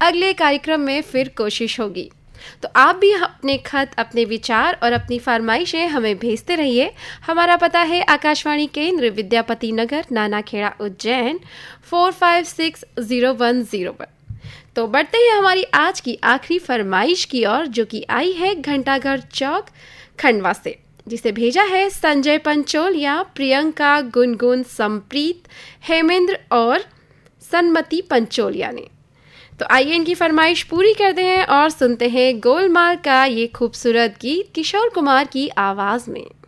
अगले कार्यक्रम में फिर कोशिश होगी। तो आप भी अपने खत, अपने विचार और अपनी फरमाइशें हमें भेजते रहिए। हमारा पता है आकाशवाणी केंद्र, विद्यापति नगर, नानाखेड़ा, उज्जैन 456010 पर। तो बढ़ते हैं हमारी आज की आखिरी फरमाइश की ओर, जो कि आई है घंटाघर चौक, खंडवा से, जिसे भेजा है संजय पंचोलिया, प्रियंका, गुनगुन, संप्रीत, हेमेंद्र और सन्मति पंचोलिया ने। तो आइए इनकी फरमाइश पूरी करते हैं और सुनते हैं गोलमाल का ये खूबसूरत गीत किशोर कुमार की आवाज में।